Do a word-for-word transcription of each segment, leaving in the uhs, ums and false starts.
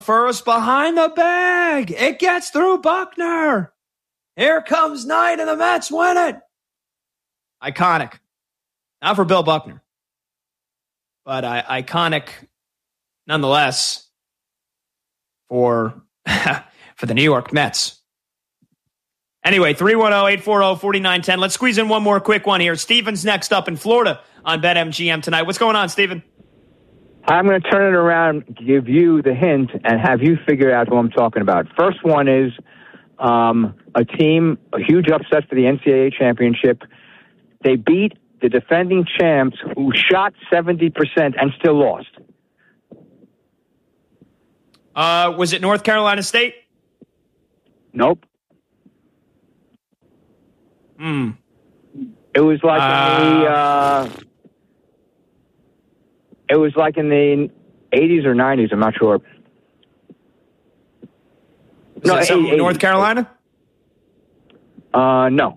first behind the bag. It gets through Buckner. Here comes Knight, and the Mets win it. Iconic. Not for Bill Buckner, but uh, iconic nonetheless for, for the New York Mets. Anyway, three one zero, eight four zero, four nine one zero. Let's squeeze in one more quick one here. Steven's next up in Florida on BetMGM tonight. What's going on, Steven? I'm going to turn it around, give you the hint, and have you figure out who I'm talking about. First one is um, a team, a huge upset for the N C double A championship. They beat the defending champs who shot seventy percent and still lost. Uh, was it North Carolina State? Nope. Hmm. It was like uh, in the... Uh, It was like in the eighties or nineties. I'm not sure. Is no, eighties, North Carolina? Uh, no.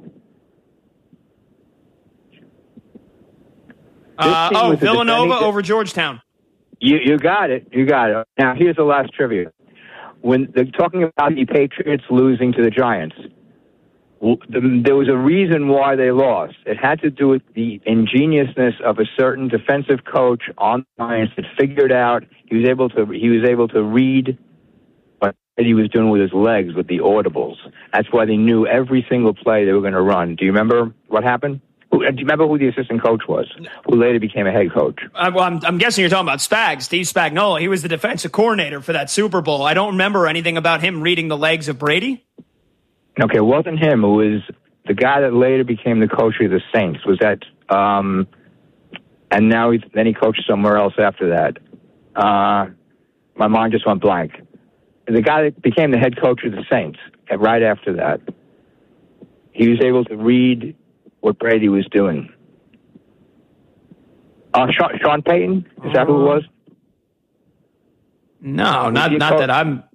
Uh, oh, Villanova over Georgetown. You you got it. You got it. Now, here's the last trivia. When they're talking about the Patriots losing to the Giants, there was a reason why they lost. It had to do with the ingeniousness of a certain defensive coach on the Giants that figured out he was able to he was able to read what he was doing with his legs with the audibles. That's why they knew every single play they were going to run. Do you remember what happened? Do you remember who the assistant coach was, who later became a head coach? Uh, well, I'm, I'm guessing you're talking about Spags, Steve Spagnuolo. He was the defensive coordinator for that Super Bowl. I don't remember anything about him reading the legs of Brady. Okay, it wasn't him. It was the guy that later became the coach of the Saints. Was that, um, and now he's, then he coached somewhere else after that. Uh, my mind just went blank. The guy that became the head coach of the Saints, right after that, he was able to read what Brady was doing. Uh, Sean, Sean Payton? Is that who it was? No, not not coach? that I'm...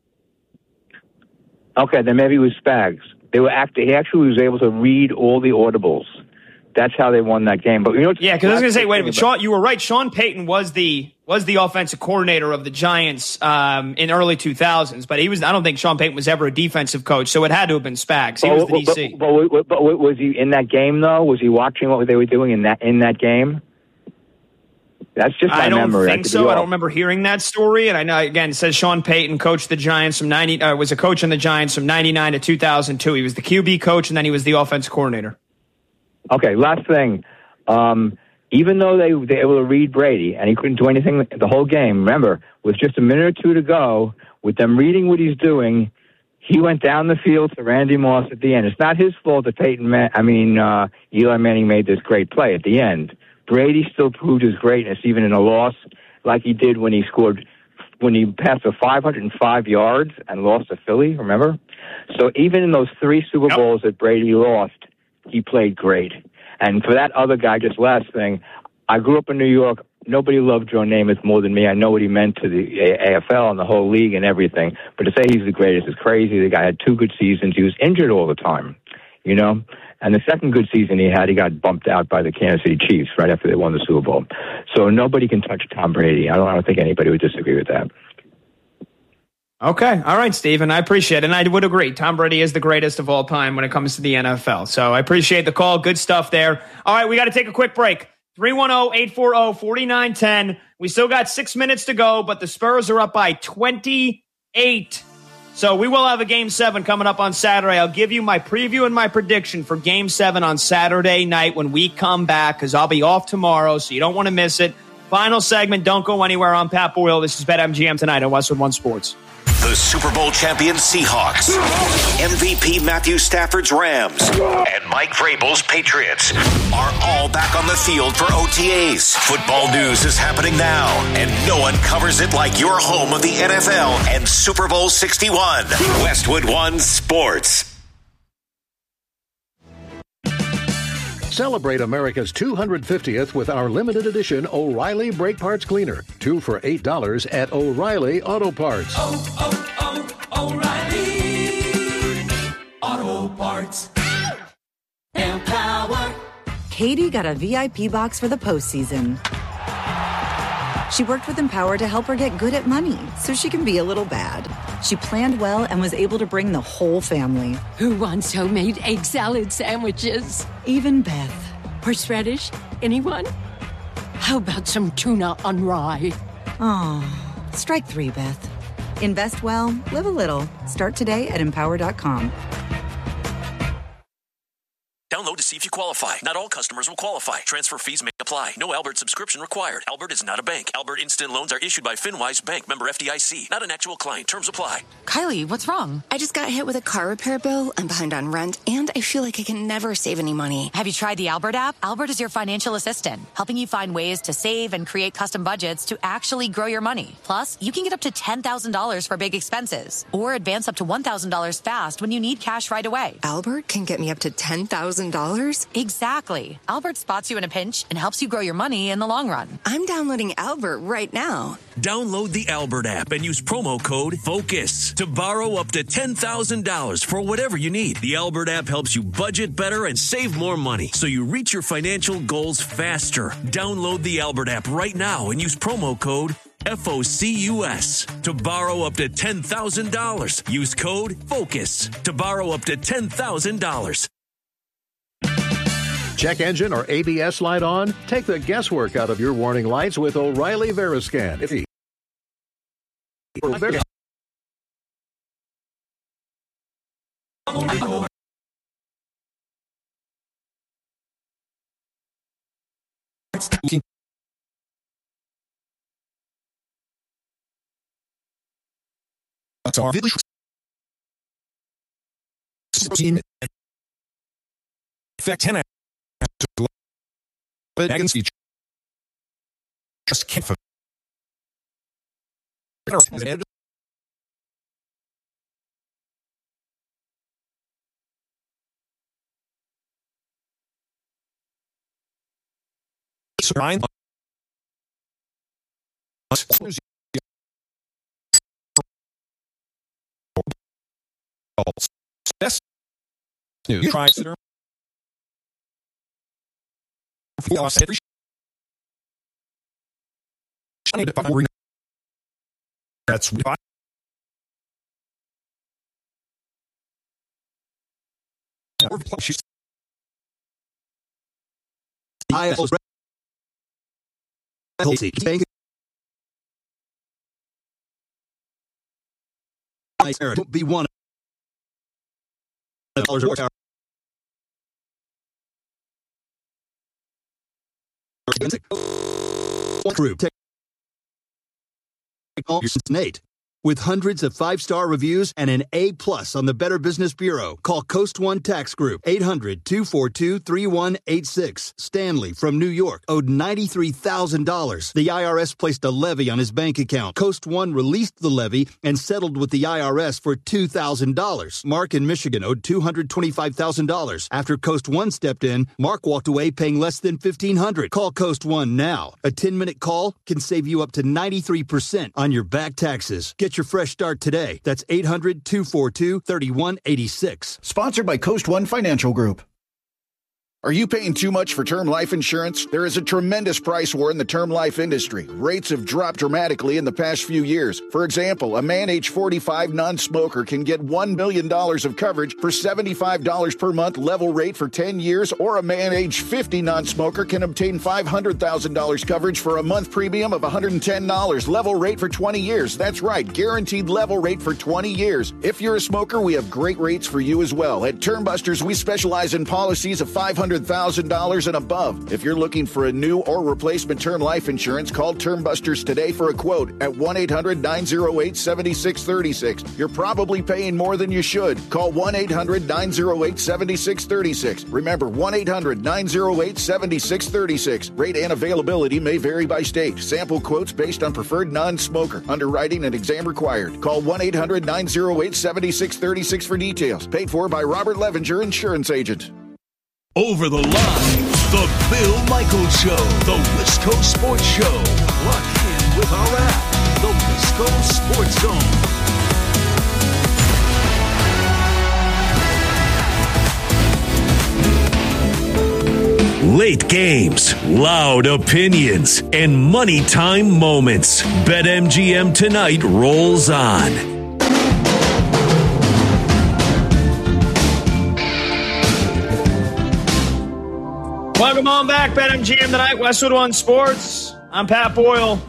Okay, then maybe it was Spags. They were act- He actually was able to read all the audibles. That's how they won that game. But you know, yeah, because I was going to say, wait a minute, Sean, you were right. Sean Payton was the was the offensive coordinator of the Giants um, in early two thousands, but he was. I don't think Sean Payton was ever a defensive coach, so it had to have been Spags. He but, was the but, D C. But, but, but was he in that game though? Was he watching what they were doing in that in that game? That's just my I don't memory. think so. I don't remember hearing that story. And I know, again, it says Sean Payton coached the Giants from ninety. Uh, was a coach in the Giants from ninety-nine to two thousand two. He was the Q B coach, and then he was the offensive coordinator. Okay, last thing. Um, even though they, they were able to read Brady, and he couldn't do anything the whole game, remember, with just a minute or two to go, with them reading what he's doing, he went down the field to Randy Moss at the end. It's not his fault that Peyton, Man- I mean, uh, Eli Manning made this great play at the end. Brady still proved his greatness, even in a loss, like he did when he scored, when he passed for five hundred five yards and lost to Philly, remember? So even in those three Super Yep. Bowls that Brady lost, he played great. And for that other guy, just last thing, I grew up in New York. Nobody loved Joe Namath more than me. I know what he meant to the A F L and the whole league and everything. But to say he's the greatest is crazy. The guy had two good seasons. He was injured all the time, you know? And the second good season he had, he got bumped out by the Kansas City Chiefs right after they won the Super Bowl. So nobody can touch Tom Brady. I don't, I don't think anybody would disagree with that. Okay. All right, Stephen. I appreciate it. And I would agree. Tom Brady is the greatest of all time when it comes to the N F L. So I appreciate the call. Good stuff there. All right, we got to take a quick break. three one zero, eight four zero, four nine one zero. We still got six minutes to go, but the Spurs are up by twenty-eight. So we will have a Game seven coming up on Saturday. I'll give you my preview and my prediction for Game seven on Saturday night when we come back, because I'll be off tomorrow, so you don't want to miss it. Final segment. Don't go anywhere. I'm Pat Boyle. This is BetMGM tonight on Westwood One Sports. The Super Bowl champion Seahawks, M V P Matthew Stafford's Rams, and Mike Vrabel's Patriots are all back on the field for O T As. Football news is happening now, and no one covers it like your home of the N F L and Super Bowl sixty-one. Westwood One Sports. Celebrate America's two hundred fiftieth with our limited edition O'Reilly Brake Parts Cleaner. Two for eight dollars at O'Reilly Auto Parts. Oh, oh, oh, O'Reilly Auto Parts. Empower. Katie got a V I P box for the postseason. She worked with Empower to help her get good at money so she can be a little bad. She planned well and was able to bring the whole family. Who wants homemade egg salad sandwiches? Even Beth. Horseradish? Anyone? How about some tuna on rye? Oh, strike three, Beth. Invest well, live a little. Start today at empower dot com. Download to see if you qualify. Not all customers will qualify. Transfer fees may apply. No Albert subscription required. Albert is not a bank. Albert Instant Loans are issued by FinWise Bank, member F D I C. Not an actual client. Terms apply. Kylie, what's wrong? I just got hit with a car repair bill. I'm behind on rent, and I feel like I can never save any money. Have you tried the Albert app? Albert is your financial assistant, helping you find ways to save and create custom budgets to actually grow your money. Plus, you can get up to ten thousand dollars for big expenses, or advance up to one thousand dollars fast when you need cash right away. Albert can get me up to ten thousand dollars? Exactly. Albert spots you in a pinch and helps you grow your money in the long run. I'm downloading Albert right now. Download the Albert app and use promo code FOCUS to borrow up to ten thousand dollars for whatever you need. The Albert app helps you budget better and save more money so you reach your financial goals faster. Download the Albert app right now and use promo code FOCUS to borrow up to ten thousand dollars. Use code FOCUS to borrow up to ten thousand dollars. Check engine or A B S light on? Take the guesswork out of your warning lights with O'Reilly Veriscan. If he... Effect ten against each just can't for Yes. New try sitter. That's why. Be one dollars or Group Nate. With hundreds of five-star reviews and an A plus on the Better Business Bureau, call Coast One Tax Group, eight hundred, two four two, three one eight six. Stanley from New York owed ninety-three thousand dollars. The I R S placed a levy on his bank account. Coast One released the levy and settled with the I R S for two thousand dollars. Mark in Michigan owed two hundred twenty-five thousand dollars. After Coast One stepped in, Mark walked away paying less than fifteen hundred dollars. Call Coast One now. A ten-minute call can save you up to ninety-three percent on your back taxes. Get your fresh start today. That's eight hundred, two four two, three one eight six. Sponsored by Coast One Financial Group. Are you paying too much for term life insurance? There is a tremendous price war in the term life industry. Rates have dropped dramatically in the past few years. For example, a man age forty-five non-smoker can get one million dollars of coverage for seventy-five dollars per month level rate for ten years, or a man age fifty non-smoker can obtain five hundred thousand dollars coverage for a month premium of one hundred ten dollars level rate for twenty years. That's right, guaranteed level rate for twenty years. If you're a smoker, we have great rates for you as well. At Term Busters, we specialize in policies of five hundred thousand dollars and above. If you're looking for a new or replacement term life insurance, call Term Busters today for a quote at one eight hundred, nine oh eight, seven six three six. You're probably paying more than you should. Call one eight hundred, nine oh eight, seven six three six. Remember, one eight hundred, nine oh eight, seven six three six. Rate and availability may vary by state. Sample quotes based on preferred non-smoker. Underwriting and exam required. Call one eight hundred, nine oh eight, seven six three six for details. Paid for by Robert Levenger, insurance agent. Over the line, the Bill Michaels Show, the Wisco Sports Show. Lock in with our app, the Wisco Sports Zone. Late games, loud opinions, and money time moments. BetMGM Tonight rolls on. Welcome on back, BetMGM Tonight, Westwood One Sports. I'm Pat Boyle.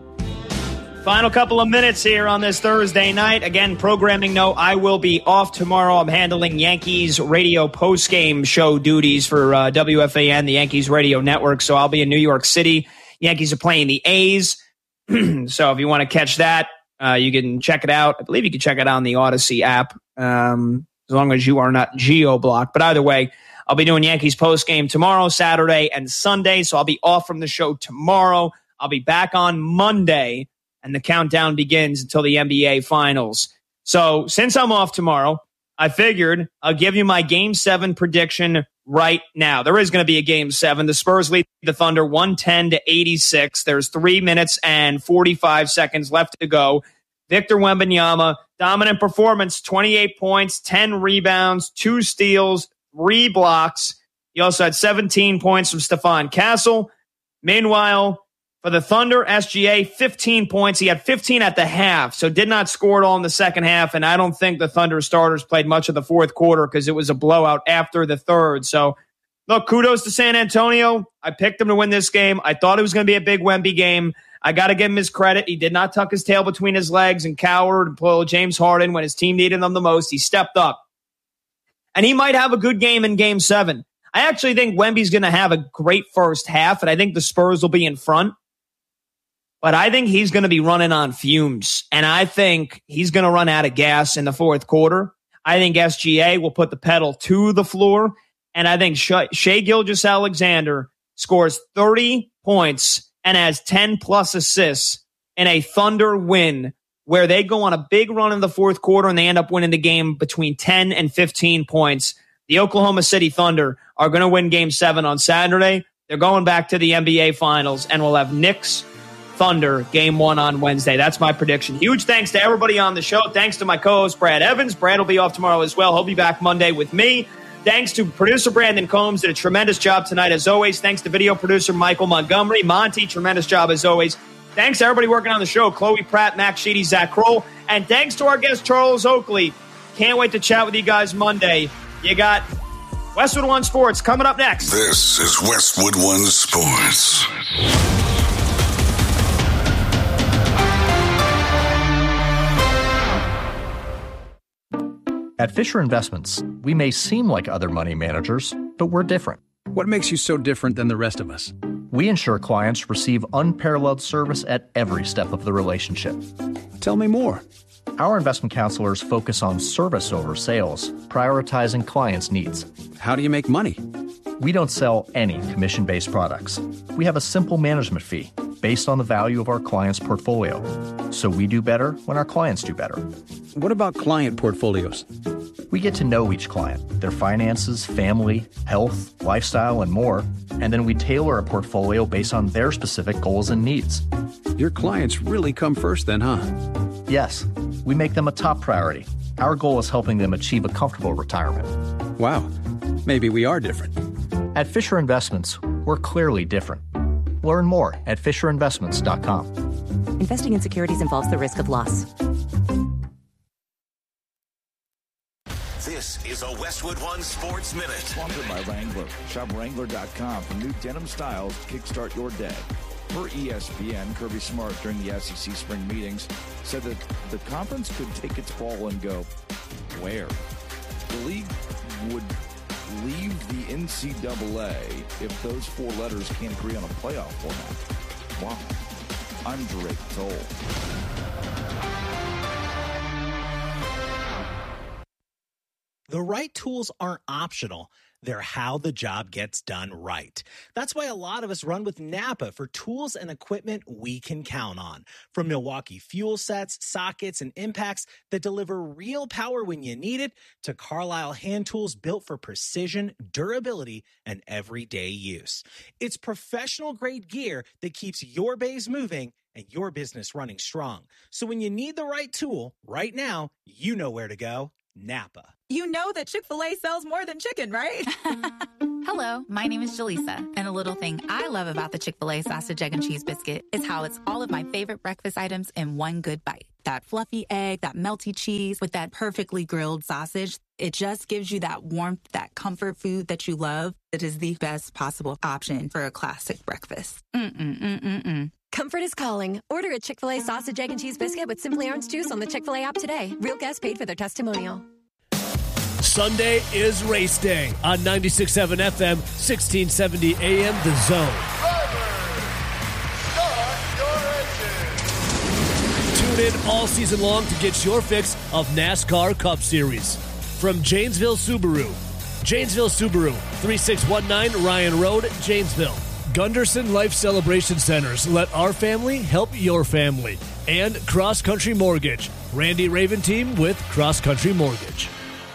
Final couple of minutes here on this Thursday night. Again, programming note, I will be off tomorrow. I'm handling Yankees radio postgame show duties for uh, W F A N, the Yankees radio network. So I'll be in New York City. Yankees are playing the A's. So if you want to catch that, uh, you can check it out. I believe you can check it out on the Odyssey app, um, as long as you are not geo-blocked. But either way, I'll be doing Yankees postgame tomorrow, Saturday, and Sunday. So I'll be off from the show tomorrow. I'll be back on Monday, and the countdown begins until the N B A Finals. So since I'm off tomorrow, I figured I'll give you my Game seven prediction right now. There is going to be a Game seven. The Spurs lead the Thunder one ten to eighty-six. There's three minutes and forty-five seconds left to go. Victor Wembanyama, dominant performance, twenty-eight points, ten rebounds, two steals, three blocks. He also had seventeen points from Stephon Castle. Meanwhile, for the Thunder, S G A, fifteen points. He had fifteen at the half, so did not score at all in the second half, and I don't think the Thunder starters played much of the fourth quarter because it was a blowout after the third. So, look, kudos to San Antonio. I picked them to win this game. I thought it was going to be a big Wemby game. I got to give him his credit. He did not tuck his tail between his legs and cower and pull James Harden when his team needed him the most. He stepped up. And he might have a good game in Game seven. I actually think Wemby's going to have a great first half, and I think the Spurs will be in front. But I think he's going to be running on fumes, and I think he's going to run out of gas in the fourth quarter. I think S G A will put the pedal to the floor, and I think Shai Gilgeous-Alexander scores thirty points and has ten-plus assists in a Thunder win where they go on a big run in the fourth quarter and they end up winning the game between ten and fifteen points. The Oklahoma City Thunder are going to win Game seven on Saturday. They're going back to the N B A Finals, and we'll have Knicks Thunder Game one on Wednesday. That's my prediction. Huge thanks to everybody on the show. Thanks to my co-host, Brad Evans. Brad will be off tomorrow as well. He'll be back Monday with me. Thanks to producer Brandon Combs. Did a tremendous job tonight as always. Thanks to video producer Michael Montgomery. Monty, tremendous job as always. Thanks to everybody working on the show, Chloe Pratt, Max Sheedy, Zach Kroll. And thanks to our guest, Charles Oakley. Can't wait to chat with you guys Monday. You got Westwood One Sports coming up next. This is Westwood One Sports. At Fisher Investments, we may seem like other money managers, but we're different. What makes you so different than the rest of us? We ensure clients receive unparalleled service at every step of the relationship. Tell me more. Our investment counselors focus on service over sales, prioritizing clients' needs. How do you make money? We don't sell any commission-based products. We have a simple management fee based on the value of our client's portfolio. So we do better when our clients do better. What about client portfolios? We get to know each client, their finances, family, health, lifestyle, and more, and then we tailor a portfolio based on their specific goals and needs. Your clients really come first then, huh? Yes, we make them a top priority. Our goal is helping them achieve a comfortable retirement. Wow, maybe we are different. At Fisher Investments, we're clearly different. Learn more at fisher investments dot com. Investing in securities involves the risk of loss. This is a Westwood One Sports Minute. Sponsored by Wrangler. Shop Wrangler dot com for new denim styles to kickstart your day. Per E S P N, Kirby Smart during the S E C spring meetings said that the conference could take its ball and go, where? The league would leave the N C double A if those four letters can't agree on a playoff format. Wow. I'm Drake Toll. The right tools aren't optional. They're how the job gets done right. That's why a lot of us run with Napa for tools and equipment we can count on. From Milwaukee fuel sets, sockets, and impacts that deliver real power when you need it, to Carlisle hand tools built for precision, durability, and everyday use. It's professional-grade gear that keeps your bays moving and your business running strong. So when you need the right tool, right now, you know where to go. Napa. You know that Chick-fil-A sells more than chicken, right? Hello, my name is Jaleesa, and a little thing I love about the Chick-fil-A sausage, egg, and cheese biscuit is how it's all of my favorite breakfast items in one good bite. That fluffy egg, that melty cheese with that perfectly grilled sausage. It just gives you that warmth, that comfort food that you love. It is the best possible option for a classic breakfast. Mm-mm-mm-mm-mm. Comfort is calling. Order a Chick-fil-A sausage, egg, and cheese biscuit with Simply Orange Juice on the Chick-fil-A app today. Real guests paid for their testimonial. Sunday is race day on ninety-six point seven F M, sixteen seventy A M, The Zone. Tune in all season long to get your fix of NASCAR Cup Series. From Janesville Subaru. Janesville Subaru, thirty-six nineteen Ryan Road, Janesville. Gunderson Life Celebration Centers. Let our family help your family. And Cross Country Mortgage. Randy Raven Team with Cross Country Mortgage.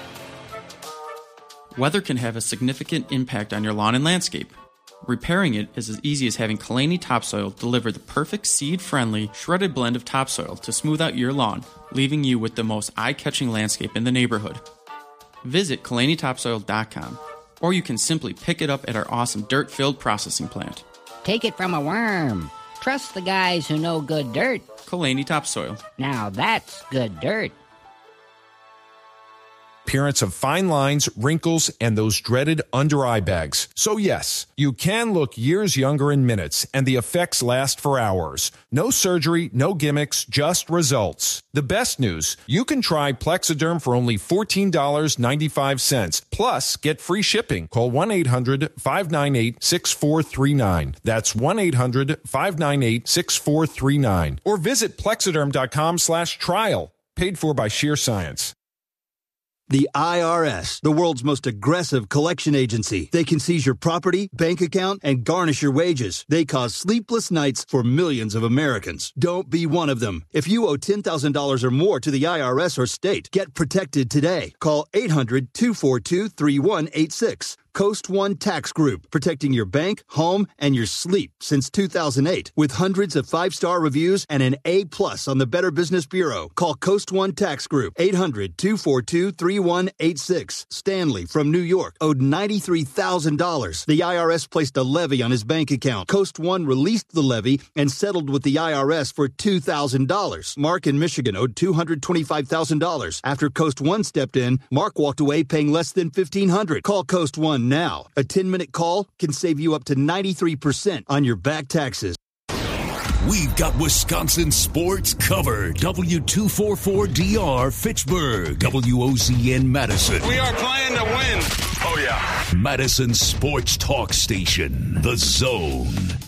Weather can have a significant impact on your lawn and landscape. Repairing it is as easy as having Kalani Topsoil deliver the perfect seed-friendly, shredded blend of topsoil to smooth out your lawn, leaving you with the most eye-catching landscape in the neighborhood. Visit Kalani Topsoil dot com, or you can simply pick it up at our awesome dirt-filled processing plant. Take it from a worm. Trust the guys who know good dirt. Kalani Topsoil. Now that's good dirt. Appearance of fine lines, wrinkles, and those dreaded under-eye bags. So yes, you can look years younger in minutes, and the effects last for hours. No surgery, no gimmicks, just results. The best news, you can try Plexiderm for only fourteen dollars and ninety-five cents. Plus, get free shipping. Call one eight hundred five nine eight six four three nine. That's one eight hundred five nine eight six four three nine. Or visit Plexiderm.com slash trial. Paid for by Sheer Science. The I R S, the world's most aggressive collection agency. They can seize your property, bank account, and garnish your wages. They cause sleepless nights for millions of Americans. Don't be one of them. If you owe ten thousand dollars or more to the I R S or state, get protected today. Call eight hundred two four two three one eight six. Coast One Tax Group, protecting your bank, home, and your sleep since two thousand eight. With hundreds of five-star reviews and an A plus on the Better Business Bureau. Call Coast One Tax Group, eight hundred two four two three one eight six. Stanley from New York owed ninety-three thousand dollars. The I R S placed a levy on his bank account. Coast One released the levy and settled with the I R S for two thousand dollars. Mark in Michigan owed two hundred twenty-five thousand dollars. After Coast One stepped in, Mark walked away paying less than fifteen hundred dollars. Call Coast One now. A ten-minute call can save you up to ninety-three percent on your back taxes. We've got Wisconsin sports covered. W two forty-four D R Fitchburg. W O Z N Madison. We are playing to win. Oh, yeah. Madison Sports Talk Station. The Zone.